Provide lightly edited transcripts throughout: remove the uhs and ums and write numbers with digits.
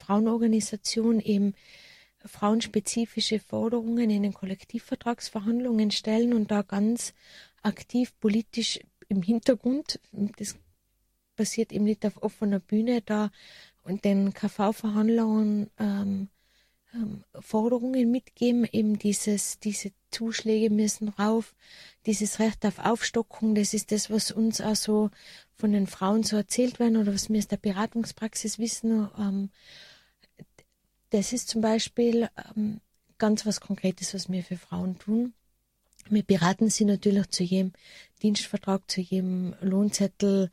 Frauenorganisation eben frauenspezifische Forderungen in den Kollektivvertragsverhandlungen stellen und da ganz aktiv politisch im Hintergrund, das passiert eben nicht auf offener Bühne, da und den KV-Verhandlern Forderungen mitgeben, eben diese Zuschläge müssen rauf, dieses Recht auf Aufstockung, das ist das, was uns auch so von den Frauen so erzählt werden oder was wir aus der Beratungspraxis wissen. Das ist zum Beispiel ganz was Konkretes, was wir für Frauen tun. Wir beraten sie natürlich zu jedem Dienstvertrag, zu jedem Lohnzettel.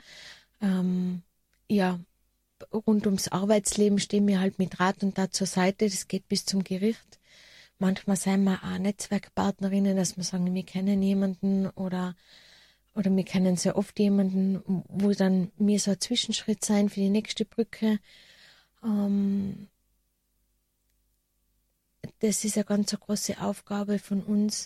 Rund ums Arbeitsleben stehen wir halt mit Rat und Tat zur Seite. Das geht bis zum Gericht. Manchmal sind wir auch Netzwerkpartnerinnen, dass wir sagen, wir kennen jemanden oder wir kennen sehr oft jemanden, wo dann wir so ein Zwischenschritt sein für die nächste Brücke. Das ist eine ganz große Aufgabe von uns.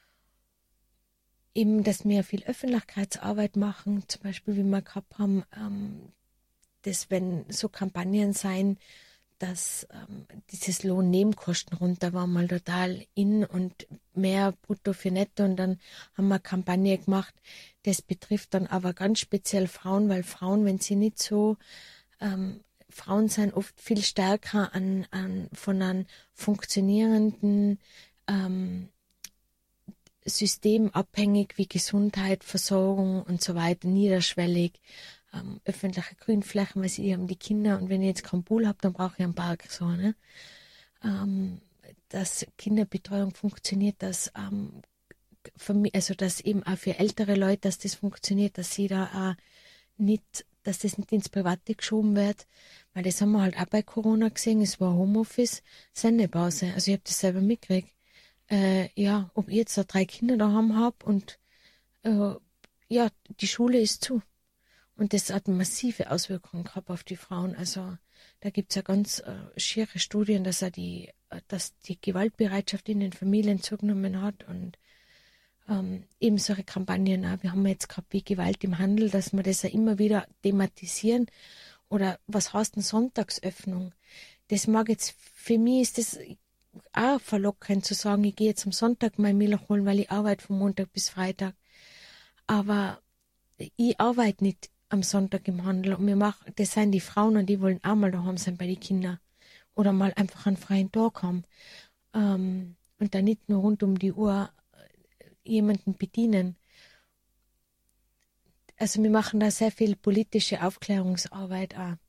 Eben, dass wir viel Öffentlichkeitsarbeit machen, zum Beispiel, wie wir gehabt haben, dass wenn so Kampagnen sein, dass dieses Lohnnebenkosten runter war mal total in und mehr brutto für netto und dann haben wir eine Kampagne gemacht, das betrifft dann aber ganz speziell Frauen, weil Frauen, wenn sie nicht so, Frauen sind oft viel stärker von einem funktionierenden System abhängig wie Gesundheit, Versorgung und so weiter, niederschwellig, öffentliche Grünflächen, weil sie haben die Kinder und wenn ich jetzt keinen Pool habe, dann brauche ich einen Park, so, ne? Dass Kinderbetreuung funktioniert, dass dass eben auch für ältere Leute, dass das funktioniert, dass sie da auch nicht, dass das nicht ins Private geschoben wird, weil das haben wir halt auch bei Corona gesehen, es war Homeoffice, Sendepause, also ich habe das selber mitgekriegt. Ob ich jetzt da 3 Kinder daheim habe und die Schule ist zu. Und das hat massive Auswirkungen gehabt auf die Frauen. Also da gibt es ja ganz schiere Studien, dass die Gewaltbereitschaft in den Familien zugenommen hat und eben solche Kampagnen auch. Wir haben jetzt gerade wie Gewalt im Handel, dass wir das ja immer wieder thematisieren. Oder was heißt eine Sonntagsöffnung? Das mag jetzt, für mich ist das auch verlockend zu sagen, ich gehe jetzt am Sonntag meine Milch holen, weil ich arbeite von Montag bis Freitag. Aber ich arbeite nicht am Sonntag im Handel und das sind die Frauen und die wollen auch mal daheim sein bei den Kindern oder mal einfach einen freien Tag haben und dann nicht nur rund um die Uhr jemanden bedienen. Also wir machen da sehr viel politische Aufklärungsarbeit auch.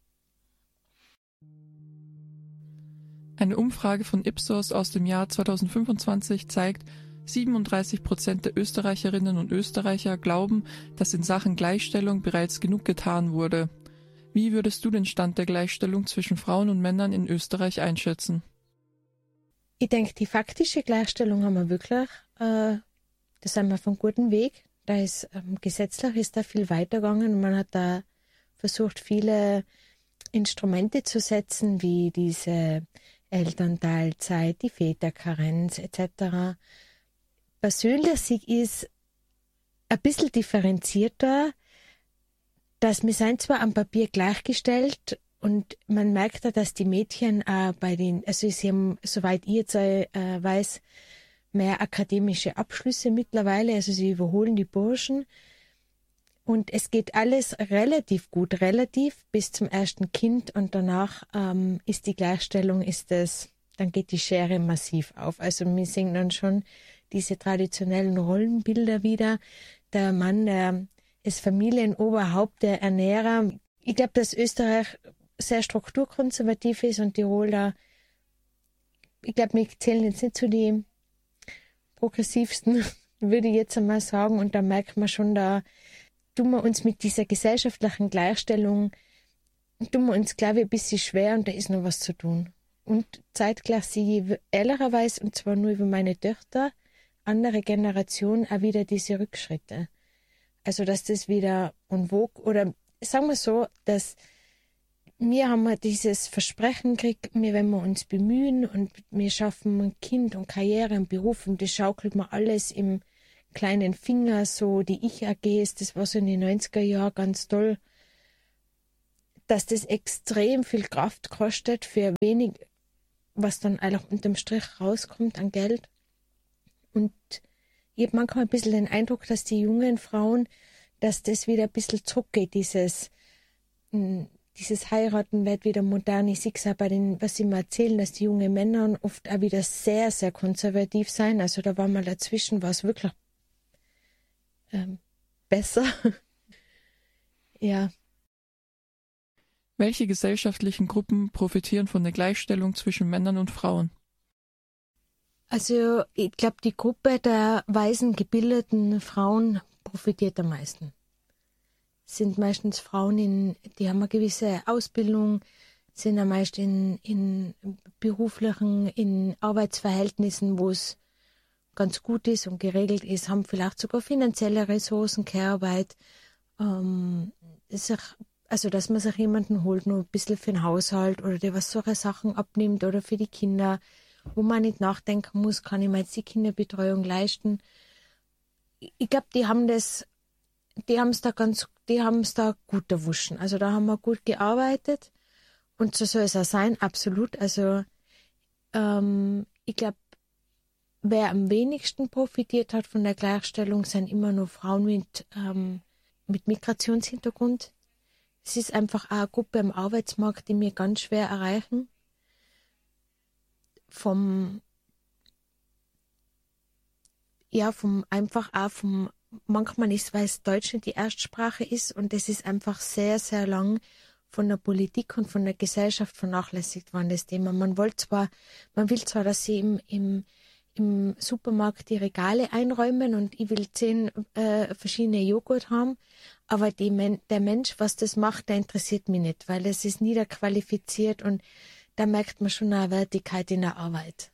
Eine Umfrage von Ipsos aus dem Jahr 2025 zeigt, 37% der Österreicherinnen und Österreicher glauben, dass in Sachen Gleichstellung bereits genug getan wurde. Wie würdest du den Stand der Gleichstellung zwischen Frauen und Männern in Österreich einschätzen? Ich denke, die faktische Gleichstellung haben wir wirklich, da sind wir auf einem guten Weg. Da ist gesetzlich ist da viel weitergegangen und man hat da versucht, viele Instrumente zu setzen, wie diese Elternteilzeit, die Väterkarenz etc. Persönlich ist ein bisschen differenzierter, dass wir sind zwar am Papier gleichgestellt und man merkt da, dass die Mädchen sie haben, soweit ich jetzt weiß, mehr akademische Abschlüsse mittlerweile, also sie überholen die Burschen und es geht alles relativ gut, bis zum ersten Kind und danach ist die Gleichstellung, dann geht die Schere massiv auf. Also wir sehen dann schon diese traditionellen Rollenbilder wieder. Der Mann, der ist Familienoberhaupt, der Ernährer. Ich glaube, dass Österreich sehr strukturkonservativ ist und Tirol da, ich glaube, wir zählen jetzt nicht zu die progressivsten, würde ich jetzt einmal sagen. Und da merkt man schon, da tun wir uns mit dieser gesellschaftlichen Gleichstellung, glaube ich, ein bisschen schwer und da ist noch was zu tun. Und zeitgleich sehe ich ehrlicherweise, und zwar nur über meine Töchter, andere Generation auch wieder diese Rückschritte. Also, dass das wieder en vogue, oder sagen wir so, dass wir haben dieses Versprechen gekriegt, wenn wir uns bemühen und wir schaffen ein Kind und Karriere und Beruf und das schaukelt man alles im kleinen Finger, so die Ich-AGs, das war so in den 90er Jahren ganz toll. dass das extrem viel Kraft kostet für wenig, was dann einfach unterm Strich rauskommt an Geld. Und ich habe manchmal ein bisschen den Eindruck, dass die jungen Frauen, dass das wieder ein bisschen zurückgeht, dieses Heiraten wird wieder modern. Ich sehe es auch bei den, was sie mir erzählen, dass die jungen Männer oft auch wieder sehr, sehr konservativ sein. Also da war mal dazwischen, war es wirklich besser. Ja. Welche gesellschaftlichen Gruppen profitieren von der Gleichstellung zwischen Männern und Frauen? Also ich glaube, die Gruppe der weisen, gebildeten Frauen profitiert am meisten. Es sind meistens Frauen, die haben eine gewisse Ausbildung, sind ja meist in beruflichen, in Arbeitsverhältnissen, wo es ganz gut ist und geregelt ist, haben vielleicht sogar finanzielle Ressourcen, Care-Arbeit. Also, dass man sich jemanden holt, nur ein bisschen für den Haushalt oder der was solche Sachen abnimmt oder für die Kinder, wo man nicht nachdenken muss, kann ich mir jetzt die Kinderbetreuung leisten. Ich glaube, die haben es da gut erwuschen. Also da haben wir gut gearbeitet und so soll es auch sein, absolut. Also ich glaube, wer am wenigsten profitiert hat von der Gleichstellung, sind immer nur Frauen mit Migrationshintergrund. Es ist einfach auch eine Gruppe am Arbeitsmarkt, die wir ganz schwer erreichen. Manchmal ist, weil es Deutsch nicht die Erstsprache ist und es ist einfach sehr, sehr lang von der Politik und von der Gesellschaft vernachlässigt worden, das Thema. Man will zwar, dass sie im Supermarkt die Regale einräumen und ich will 10 verschiedene Joghurt haben, aber der Mensch, was das macht, der interessiert mich nicht, weil es ist niederqualifiziert und da merkt man schon eine Wertigkeit in der Arbeit.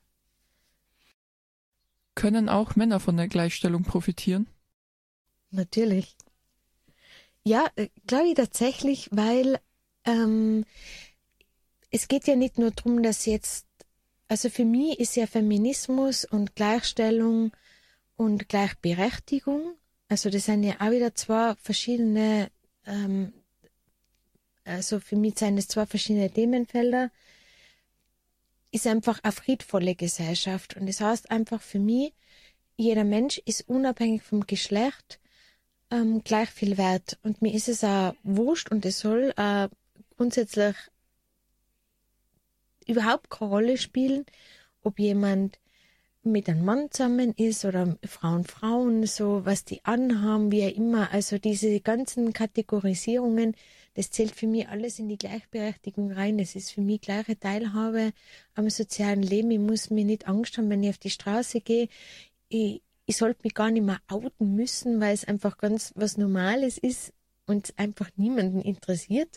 Können auch Männer von der Gleichstellung profitieren? Natürlich. Ja, glaube ich tatsächlich, weil es geht ja nicht nur darum, dass jetzt, also für mich ist ja Feminismus und Gleichstellung und Gleichberechtigung, also das sind ja auch wieder zwei verschiedene, also für mich sind es zwei verschiedene Themenfelder, ist einfach eine friedvolle Gesellschaft. Und das heißt einfach für mich, jeder Mensch ist unabhängig vom Geschlecht gleich viel wert. Und mir ist es auch wurscht und es soll grundsätzlich überhaupt keine Rolle spielen, ob jemand mit einem Mann zusammen ist oder Frauen, so was die anhaben, wie auch immer. Also diese ganzen Kategorisierungen, das zählt für mich alles in die Gleichberechtigung rein. Das ist für mich gleiche Teilhabe am sozialen Leben. Ich muss mir nicht Angst haben, wenn ich auf die Straße gehe. Ich sollte mich gar nicht mehr outen müssen, weil es einfach ganz was Normales ist und es einfach niemanden interessiert.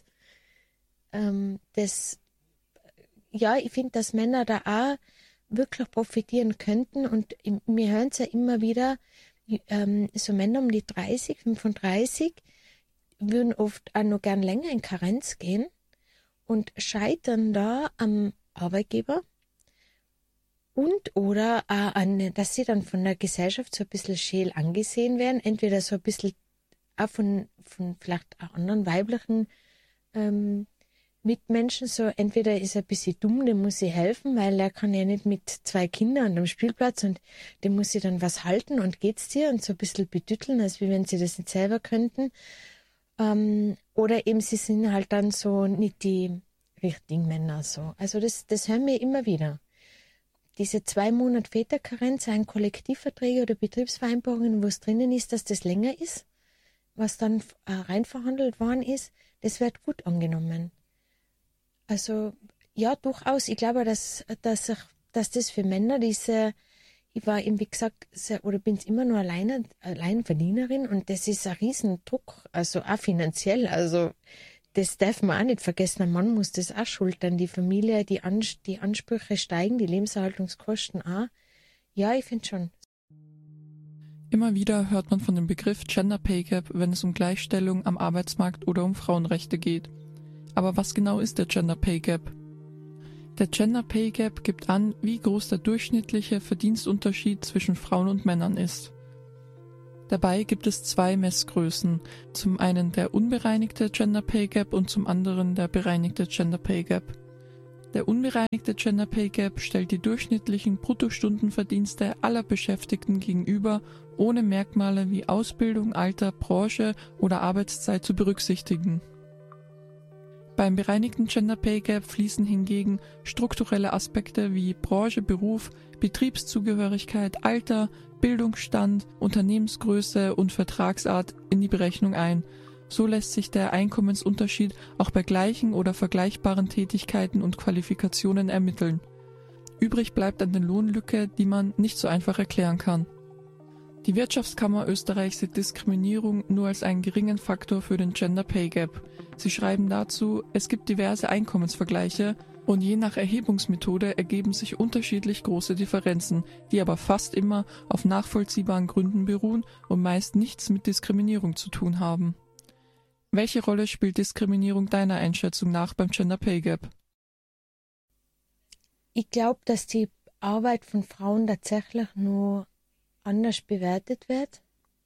Ich finde, dass Männer da auch wirklich profitieren könnten und wir hören es ja immer wieder, so Männer um die 30, 35 würden oft auch noch gern länger in Karenz gehen und scheitern da am Arbeitgeber und oder auch dass sie dann von der Gesellschaft so ein bisschen scheel angesehen werden, entweder so ein bisschen auch von vielleicht auch anderen weiblichen Mitmenschen, so entweder ist er ein bisschen dumm, dem muss ich helfen, weil er kann ja nicht mit 2 Kindern am Spielplatz und dem muss ich dann was halten und geht's dir und so ein bisschen betütteln, als wie wenn sie das nicht selber könnten. Oder eben sie sind halt dann so nicht die richtigen Männer so. Also das hören wir immer wieder. Diese 2 Monate Väterkarenz, ein Kollektivverträge oder Betriebsvereinbarungen, wo es drinnen ist, dass das länger ist, was dann reinverhandelt worden ist, das wird gut angenommen. Also ja, durchaus. Ich glaube, dass das für Männer ich war eben, wie gesagt, oder bin immer nur Alleinverdienerin und das ist ein Riesendruck, also auch finanziell. Also das darf man auch nicht vergessen. Ein Mann muss das auch schultern, die Familie, die Ansprüche steigen, die Lebenserhaltungskosten auch. Ja, ich finde schon. Immer wieder hört man von dem Begriff Gender Pay Gap, wenn es um Gleichstellung am Arbeitsmarkt oder um Frauenrechte geht. Aber was genau ist der Gender Pay Gap? Der Gender Pay Gap gibt an, wie groß der durchschnittliche Verdienstunterschied zwischen Frauen und Männern ist. Dabei gibt es zwei Messgrößen, zum einen der unbereinigte Gender Pay Gap und zum anderen der bereinigte Gender Pay Gap. Der unbereinigte Gender Pay Gap stellt die durchschnittlichen Bruttostundenverdienste aller Beschäftigten gegenüber, ohne Merkmale wie Ausbildung, Alter, Branche oder Arbeitszeit zu berücksichtigen. Beim bereinigten Gender Pay Gap fließen hingegen strukturelle Aspekte wie Branche, Beruf, Betriebszugehörigkeit, Alter, Bildungsstand, Unternehmensgröße und Vertragsart in die Berechnung ein. So lässt sich der Einkommensunterschied auch bei gleichen oder vergleichbaren Tätigkeiten und Qualifikationen ermitteln. Übrig bleibt eine Lohnlücke, die man nicht so einfach erklären kann. Die Wirtschaftskammer Österreich sieht Diskriminierung nur als einen geringen Faktor für den Gender Pay Gap. Sie schreiben dazu, es gibt diverse Einkommensvergleiche und je nach Erhebungsmethode ergeben sich unterschiedlich große Differenzen, die aber fast immer auf nachvollziehbaren Gründen beruhen und meist nichts mit Diskriminierung zu tun haben. Welche Rolle spielt Diskriminierung deiner Einschätzung nach beim Gender Pay Gap? Ich glaube, dass die Arbeit von Frauen tatsächlich nur anders bewertet wird.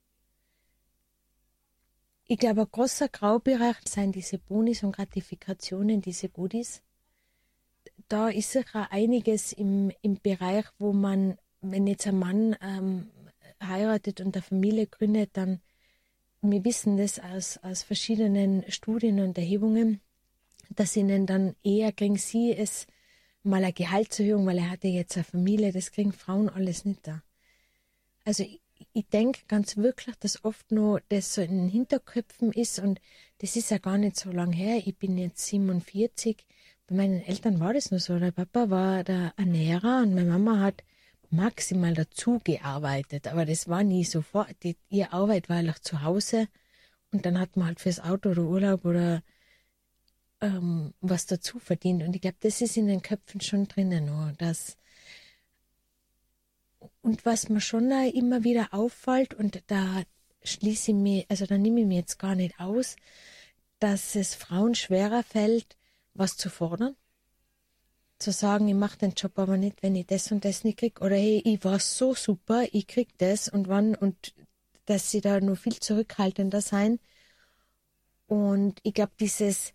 Ich glaube, ein großer Graubereich sind diese Bonis und Gratifikationen, diese Goodies. Da ist sicher einiges im Bereich, wo man, wenn jetzt ein Mann heiratet und eine Familie gründet, dann, wir wissen das aus verschiedenen Studien und Erhebungen, dass ihnen dann eher kriegen sie es mal eine Gehaltserhöhung, weil er hatte jetzt eine Familie, das kriegen Frauen alles nicht da. Also ich denke ganz wirklich, dass oft noch das so in den Hinterköpfen ist und das ist ja gar nicht so lange her. Ich bin jetzt 47. Bei meinen Eltern war das nur so. Der Papa war der Ernährer und meine Mama hat maximal dazu gearbeitet, aber das war nie sofort. Ihre Arbeit war einfach zu Hause und dann hat man halt fürs Auto oder Urlaub oder was dazu verdient. Und ich glaube, das ist in den Köpfen schon drinnen noch, dass. Und was mir schon immer wieder auffällt, und da schließe ich mich, also da nehme ich mir jetzt gar nicht aus, dass es Frauen schwerer fällt, was zu fordern. Zu sagen, ich mache den Job aber nicht, wenn ich das und das nicht kriege. Oder hey, ich war so super, ich krieg das und wann, und dass sie da nur viel zurückhaltender sein. Und ich glaube, dieses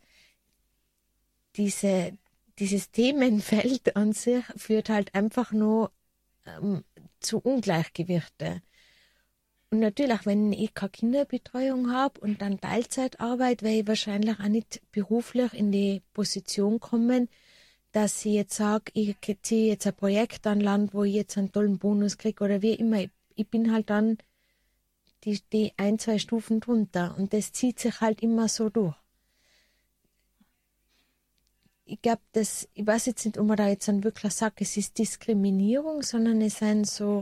Themenfeld an sich führt halt einfach nur zu Ungleichgewichte. Und natürlich, wenn ich keine Kinderbetreuung habe und dann Teilzeit arbeite, werde ich wahrscheinlich auch nicht beruflich in die Position kommen, dass ich jetzt sage, ich ziehe jetzt ein Projekt an Land, wo ich jetzt einen tollen Bonus kriege oder wie immer. Ich bin halt dann die 1-2 Stufen drunter und das zieht sich halt immer so durch. Ich glaube, ich weiß jetzt nicht, ob man da jetzt dann wirklich sagt, es ist Diskriminierung, sondern es sind so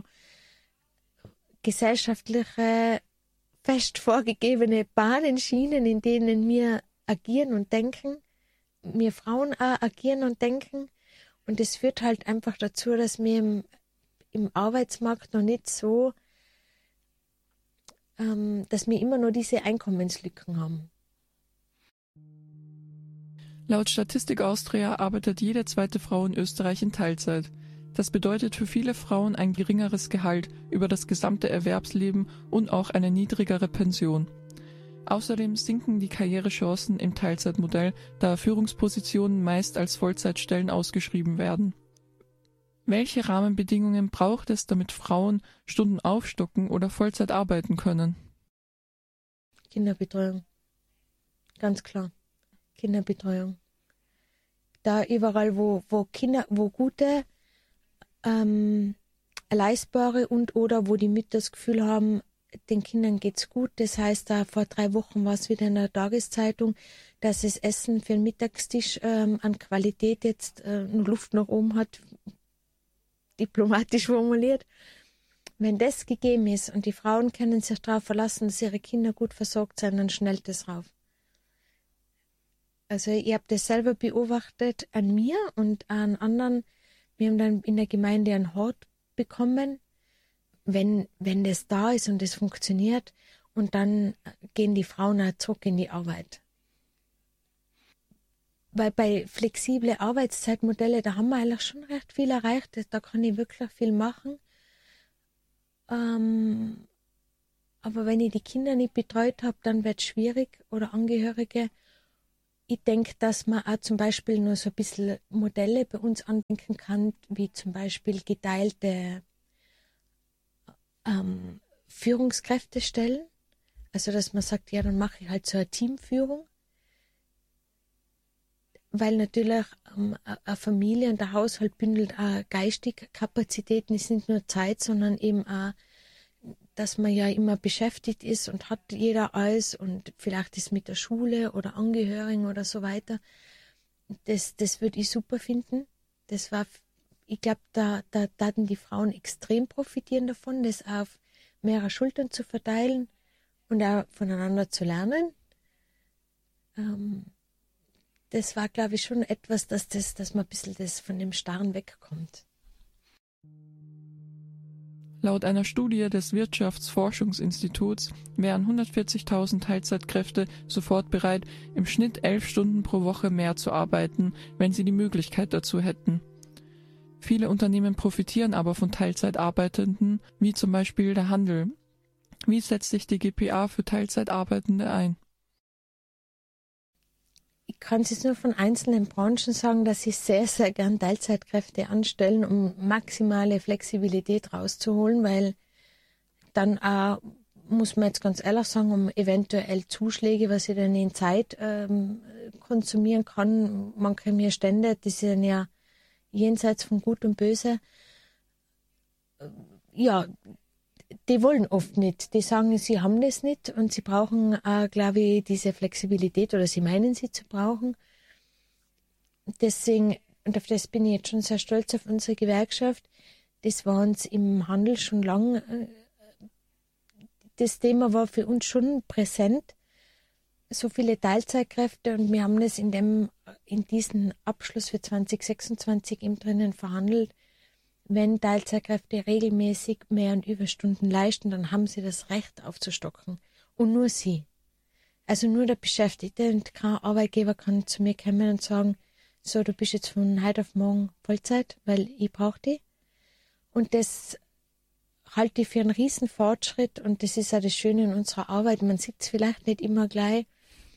gesellschaftliche, fest vorgegebene Bahnen, Schienen, in denen wir agieren und denken, wir Frauen auch agieren und denken. Und das führt halt einfach dazu, dass wir im Arbeitsmarkt noch nicht so, dass wir immer nur diese Einkommenslücken haben. Laut Statistik Austria arbeitet jede zweite Frau in Österreich in Teilzeit. Das bedeutet für viele Frauen ein geringeres Gehalt über das gesamte Erwerbsleben und auch eine niedrigere Pension. Außerdem sinken die Karrierechancen im Teilzeitmodell, da Führungspositionen meist als Vollzeitstellen ausgeschrieben werden. Welche Rahmenbedingungen braucht es, damit Frauen Stunden aufstocken oder Vollzeit arbeiten können? Kinderbetreuung. Ganz klar. Kinderbetreuung. Da überall, wo gute, leistbare und oder wo die Mütter das Gefühl haben, den Kindern geht's gut. Das heißt, da vor 3 Wochen war es wieder in der Tageszeitung, dass das Essen für den Mittagstisch an Qualität jetzt nur Luft nach oben hat, diplomatisch formuliert. Wenn das gegeben ist und die Frauen können sich darauf verlassen, dass ihre Kinder gut versorgt sind, dann schnellt das rauf. Also ich habe das selber beobachtet an mir und an anderen. Wir haben dann in der Gemeinde einen Hort bekommen, wenn das da ist und das funktioniert, und dann gehen die Frauen auch zurück in die Arbeit. Weil bei flexible Arbeitszeitmodelle, da haben wir eigentlich schon recht viel erreicht. Da kann ich wirklich viel machen. Aber wenn ich die Kinder nicht betreut habe, dann wird es schwierig oder Angehörige. Ich denke, dass man auch zum Beispiel nur so ein bisschen Modelle bei uns andenken kann, wie zum Beispiel geteilte Führungskräftestellen. Also, dass man sagt, ja, dann mache ich halt so eine Teamführung. Weil natürlich eine Familie und der Haushalt bündelt auch geistige Kapazitäten, ist nicht nur Zeit, sondern eben auch, dass man ja immer beschäftigt ist und hat jeder alles und vielleicht ist mit der Schule oder Angehörigen oder so weiter. Das würde ich super finden. Ich glaube, da taten die Frauen extrem profitieren davon, das auf mehrere Schultern zu verteilen und auch voneinander zu lernen. Das war, glaube ich, schon etwas, dass man ein bisschen das von dem Starren wegkommt. Laut einer Studie des Wirtschaftsforschungsinstituts wären 140.000 Teilzeitkräfte sofort bereit, im Schnitt 11 Stunden pro Woche mehr zu arbeiten, wenn sie die Möglichkeit dazu hätten. Viele Unternehmen profitieren aber von Teilzeitarbeitenden, wie zum Beispiel der Handel. Wie setzt sich die GPA für Teilzeitarbeitende ein? Ich kann es jetzt nur von einzelnen Branchen sagen, dass sie sehr, sehr gern Teilzeitkräfte anstellen, um maximale Flexibilität rauszuholen, weil dann auch, muss man jetzt ganz ehrlich sagen, um eventuell Zuschläge, was ich dann in Zeit konsumieren kann, manche mir Stände, die sind ja jenseits von Gut und Böse, ja, die wollen oft nicht. Die sagen, sie haben das nicht und sie brauchen, glaube ich, diese Flexibilität oder sie meinen, sie zu brauchen. Deswegen, und auf das bin ich jetzt schon sehr stolz auf unsere Gewerkschaft, das war uns im Handel schon lang, das Thema war für uns schon präsent. So viele Teilzeitkräfte und wir haben das in diesen Abschluss für 2026 eben drinnen verhandelt. Wenn Teilzeitkräfte regelmäßig Mehr- und Überstunden leisten, dann haben sie das Recht aufzustocken. Und nur sie. Also nur der Beschäftigte und kein Arbeitgeber kann zu mir kommen und sagen, so, du bist jetzt von heute auf morgen Vollzeit, weil ich brauche die. Und das halte ich für einen riesen Fortschritt und das ist ja das Schöne in unserer Arbeit. Man sieht es vielleicht nicht immer gleich,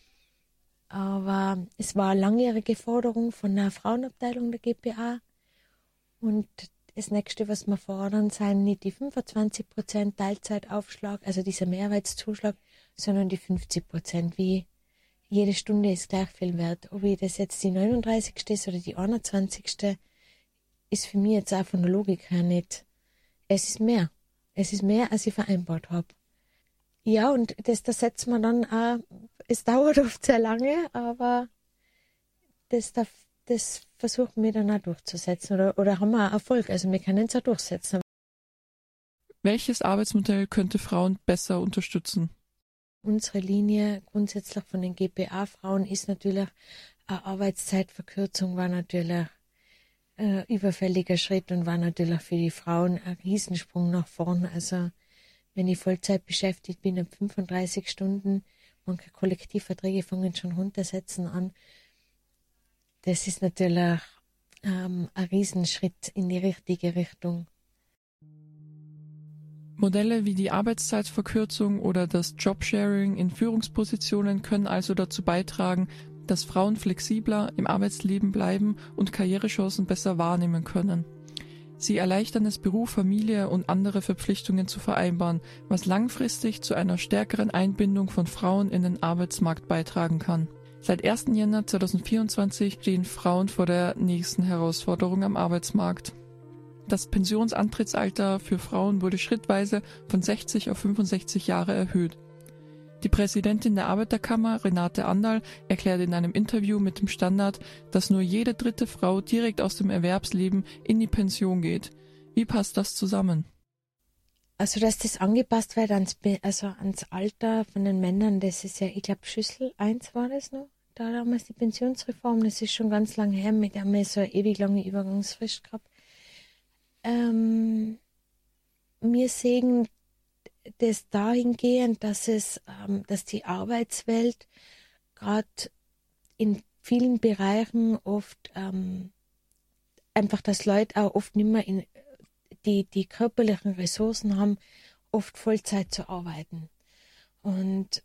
aber es war eine langjährige Forderung von der Frauenabteilung der GPA und das nächste, was wir fordern, sind nicht die 25% Teilzeitaufschlag, also dieser Mehrarbeitszuschlag, sondern die 50%, wie jede Stunde ist gleich viel wert. Ob ich das jetzt die 39. ist oder die 21. ist für mich jetzt auch von der Logik her nicht. Es ist mehr. Es ist mehr, als ich vereinbart habe. Ja, und da setzt man dann auch, es dauert oft sehr lange, aber das versuchen wir dann auch durchzusetzen oder haben wir auch Erfolg. Also wir können es auch durchsetzen. Welches Arbeitsmodell könnte Frauen besser unterstützen? Unsere Linie grundsätzlich von den GPA-Frauen ist natürlich, eine Arbeitszeitverkürzung war natürlich ein überfälliger Schritt und war natürlich für die Frauen ein Riesensprung nach vorn. Also wenn ich Vollzeit beschäftigt bin, ab 35 Stunden, manche Kollektivverträge fangen schon runtersetzen an. Das ist natürlich ein Riesenschritt in die richtige Richtung. Modelle wie die Arbeitszeitverkürzung oder das Jobsharing in Führungspositionen können also dazu beitragen, dass Frauen flexibler im Arbeitsleben bleiben und Karrierechancen besser wahrnehmen können. Sie erleichtern es, Beruf, Familie und andere Verpflichtungen zu vereinbaren, was langfristig zu einer stärkeren Einbindung von Frauen in den Arbeitsmarkt beitragen kann. Seit 1. Jänner 2024 stehen Frauen vor der nächsten Herausforderung am Arbeitsmarkt. Das Pensionsantrittsalter für Frauen wurde schrittweise von 60 auf 65 Jahre erhöht. Die Präsidentin der Arbeiterkammer, Renate Anderl, erklärte in einem Interview mit dem Standard, dass nur jede dritte Frau direkt aus dem Erwerbsleben in die Pension geht. Wie passt das zusammen? Also, dass das angepasst wird ans Alter von den Männern, das ist ja, ich glaube, Schüssel 1 war das noch, da damals die Pensionsreform, das ist schon ganz lange her, mit haben wir so eine ewig lange Übergangsfrist gehabt. Wir sehen das dahingehend, dass die Arbeitswelt gerade in vielen Bereichen oft einfach, dass Leute auch oft nicht mehr die körperlichen Ressourcen haben, oft Vollzeit zu arbeiten. Und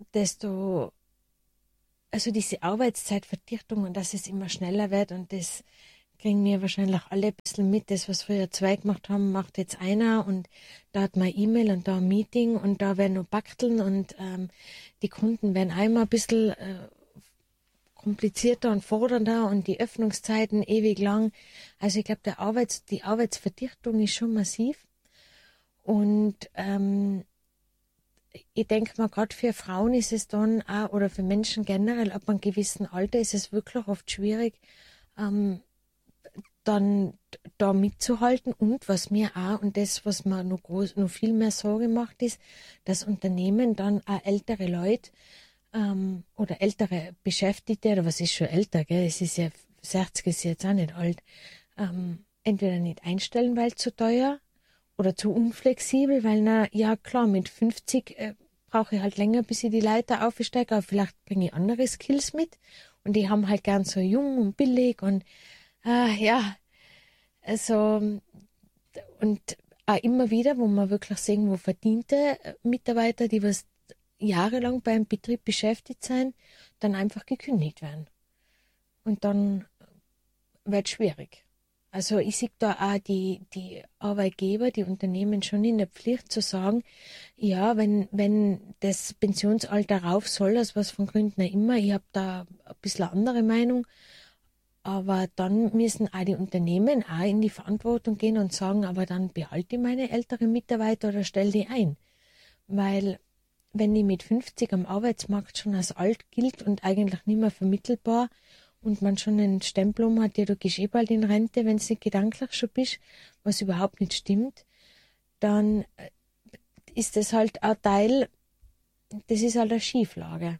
also diese Arbeitszeitverdichtung und dass es immer schneller wird und das kriegen wir wahrscheinlich alle ein bisschen mit. Das, was früher zwei gemacht haben, macht jetzt einer und da hat man E-Mail und da ein Meeting und da werden noch Bakteln und die Kunden werden einmal ein bisschen komplizierter und fordernder und die Öffnungszeiten ewig lang. Also ich glaube, die Arbeitsverdichtung ist schon massiv und ich denke mal, gerade für Frauen ist es dann auch, oder für Menschen generell, ab einem gewissen Alter ist es wirklich oft schwierig, dann da mitzuhalten. Und was mir auch, und das, was mir noch viel mehr Sorge macht, ist, dass Unternehmen dann auch ältere Leute oder ältere Beschäftigte, oder was ist schon älter, gell? Es ist ja, 60 ist jetzt auch nicht alt, entweder nicht einstellen, weil zu teuer, oder zu unflexibel, weil, ja klar, mit 50 brauche ich halt länger, bis ich die Leiter aufsteige, aber vielleicht bringe ich andere Skills mit und die haben halt gern so jung und billig und ja, also und auch immer wieder, wo man wirklich sehen, wo verdiente Mitarbeiter, die was jahrelang beim Betrieb beschäftigt sein, dann einfach gekündigt werden. Und dann wird es schwierig. Also ich sehe da auch die Arbeitgeber, die Unternehmen schon in der Pflicht zu sagen, ja, wenn das Pensionsalter rauf soll, aus was von Gründen auch immer, ich habe da ein bisschen eine andere Meinung, aber dann müssen auch die Unternehmen auch in die Verantwortung gehen und sagen, aber dann behalte ich meine älteren Mitarbeiter oder stelle die ein. Weil wenn die mit 50 am Arbeitsmarkt schon als alt gilt und eigentlich nicht mehr vermittelbar, und man schon einen Stempel um hat, ja, du gehst eh bald in Rente, wenn es nicht gedanklich schon bist, was überhaupt nicht stimmt, dann ist das halt ein Teil, das ist halt eine Schieflage.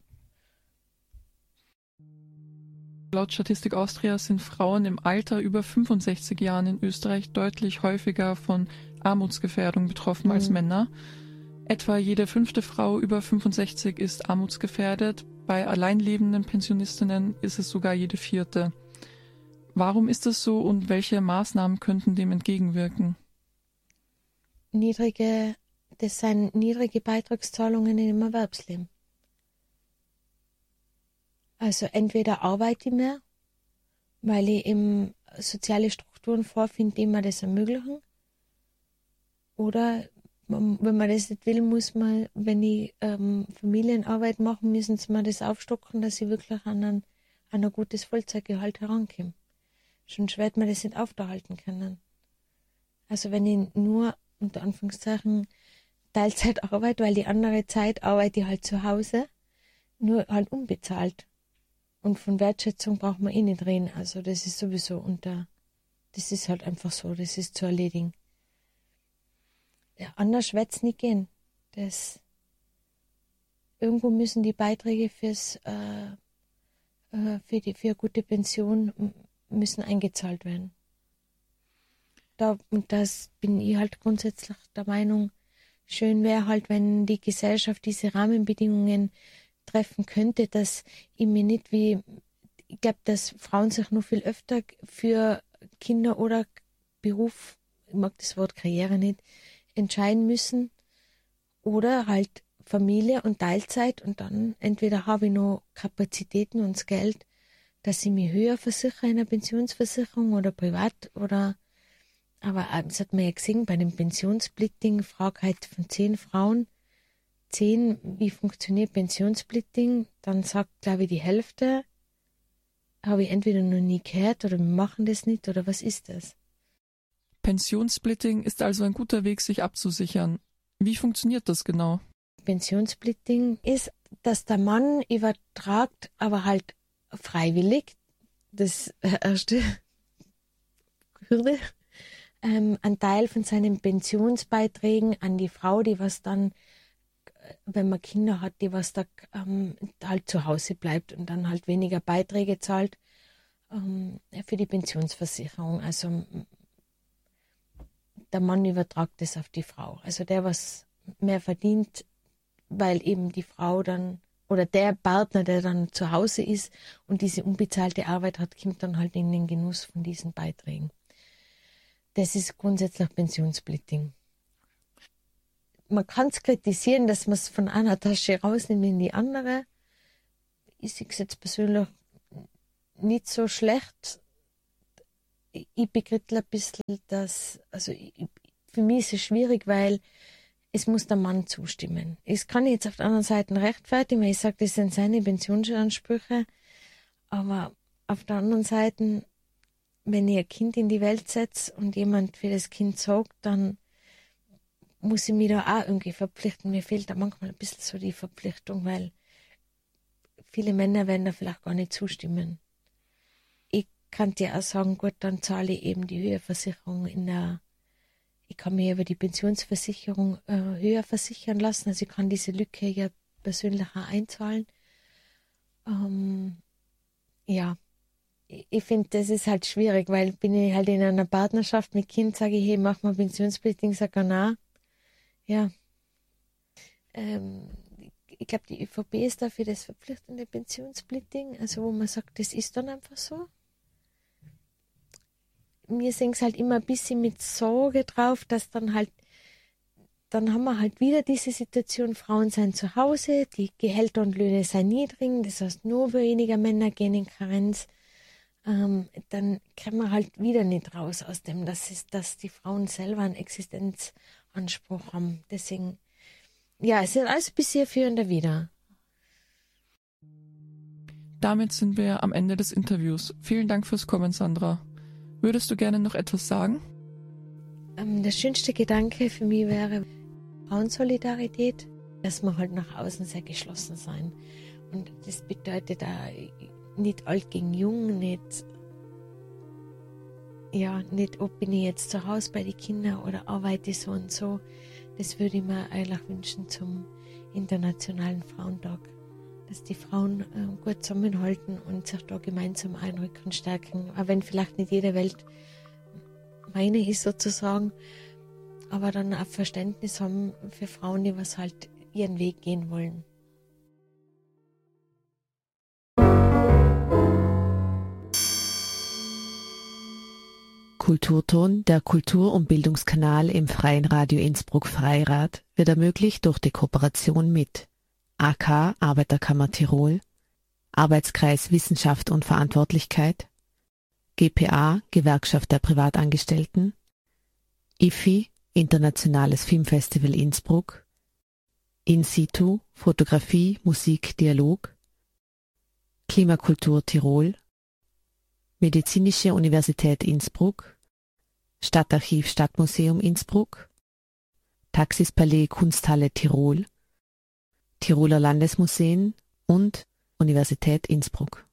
Laut Statistik Austria sind Frauen im Alter über 65 Jahren in Österreich deutlich häufiger von Armutsgefährdung betroffen als Männer. Etwa jede 5. Frau über 65 ist armutsgefährdet. Bei alleinlebenden Pensionistinnen ist es sogar jede 4. Warum ist das so und welche Maßnahmen könnten dem entgegenwirken? Das sind niedrige Beitragszahlungen im Erwerbsleben. Also entweder arbeite ich mehr, weil ich eben soziale Strukturen vorfinde, die mir das ermöglichen, oder wenn man das nicht will, muss man, wenn ich Familienarbeit mache, müssen sie mir das aufstocken, dass ich wirklich an ein gutes Vollzeitgehalt herankomme. Sonst wird man das nicht aufhalten können. Also wenn ich nur, unter Anführungszeichen, Teilzeit arbeite, weil die andere Zeit arbeite ich halt zu Hause, nur halt unbezahlt. Und von Wertschätzung braucht man eh nicht reden. Also das ist sowieso das ist halt einfach so, das ist zu erledigen. Ja, anders wird es nicht gehen. Irgendwo müssen die Beiträge für eine gute Pension müssen eingezahlt werden. Und das bin ich halt grundsätzlich der Meinung, schön wäre halt, wenn die Gesellschaft diese Rahmenbedingungen treffen könnte, dass ich mir nicht ich glaube, dass Frauen sich noch viel öfter für Kinder oder Beruf, ich mag das Wort Karriere nicht, entscheiden müssen oder halt Familie und Teilzeit und dann entweder habe ich noch Kapazitäten und das Geld, dass ich mich höher versichere in einer Pensionsversicherung oder privat aber das hat man ja gesehen, bei dem Pensionssplitting, frage halt von 10 Frauen, 10, wie funktioniert Pensionssplitting, dann sagt, glaube ich, die Hälfte, habe ich entweder noch nie gehört oder wir machen das nicht oder was ist das? Pensionssplitting ist also ein guter Weg, sich abzusichern. Wie funktioniert das genau? Pensionssplitting ist, dass der Mann übertragt, aber halt freiwillig, das erste Hürde, einen Teil von seinen Pensionsbeiträgen an die Frau, die was dann, wenn man Kinder hat, die was da halt zu Hause bleibt und dann halt weniger Beiträge zahlt für die Pensionsversicherung. Also der Mann übertragt das auf die Frau. Also der, was mehr verdient, weil eben die Frau dann, oder der Partner, der dann zu Hause ist und diese unbezahlte Arbeit hat, kommt dann halt in den Genuss von diesen Beiträgen. Das ist grundsätzlich Pensionssplitting. man kann es kritisieren, dass man es von einer Tasche rausnimmt in die andere. Ich sehe es jetzt persönlich nicht so schlecht. Ich begrittle ein bisschen, für mich ist es schwierig, weil es muss der Mann zustimmen. Es kann ich jetzt auf der anderen Seite rechtfertigen, weil ich sage, das sind seine Pensionsansprüche. Aber auf der anderen Seite, wenn ich ein Kind in die Welt setze und jemand für das Kind sorgt, dann muss ich mich da auch irgendwie verpflichten. Mir fehlt da manchmal ein bisschen so die Verpflichtung, weil viele Männer werden da vielleicht gar nicht zustimmen. Ich kann dir auch sagen, gut, dann zahle ich eben die Höherversicherung ich kann mir über die Pensionsversicherung höher versichern lassen, also ich kann diese Lücke ja persönlich auch einzahlen. Ja, ich finde, das ist halt schwierig, weil bin ich halt in einer Partnerschaft mit Kind, sage ich, hey, mach mal pensionspflichtig, sage er, nein. Ja. Ich glaube, die ÖVP ist dafür das verpflichtende Pensionspflichtig, also wo man sagt, das ist dann einfach so. Wir sehen es halt immer ein bisschen mit Sorge drauf, dass dann haben wir halt wieder diese Situation, Frauen sind zu Hause, die Gehälter und Löhne sind niedrig, das heißt, nur weniger Männer gehen in Karenz. Dann kommen wir halt wieder nicht raus aus dem, dass die Frauen selber einen Existenzanspruch haben. Deswegen, ja, es ist alles ein bisschen für und wieder. Damit sind wir am Ende des Interviews. Vielen Dank fürs Kommen, Sandra. Würdest du gerne noch etwas sagen? Der schönste Gedanke für mich wäre Frauensolidarität, dass wir halt nach außen sehr geschlossen sein. Und das bedeutet auch nicht alt gegen jung, nicht ob bin ich jetzt zu Hause bei den Kindern oder arbeite so und so. Das würde ich mir eigentlich wünschen zum Internationalen Frauentag. Dass die Frauen gut zusammenhalten und sich da gemeinsam einrücken, stärken. Auch wenn vielleicht nicht jede Welt meine ist sozusagen, aber dann auch Verständnis haben für Frauen, die was halt ihren Weg gehen wollen. Kulturton, der Kultur- und Bildungskanal im Freien Radio Innsbruck Freirad, wird ermöglicht durch die Kooperation mit AK Arbeiterkammer Tirol, Arbeitskreis Wissenschaft und Verantwortlichkeit, GPA Gewerkschaft der Privatangestellten, IFI Internationales Filmfestival Innsbruck, In situ Fotografie, Musik, Dialog, Klimakultur Tirol, Medizinische Universität Innsbruck, Stadtarchiv Stadtmuseum Innsbruck, Taxispalais Kunsthalle Tirol, Tiroler Landesmuseen und Universität Innsbruck.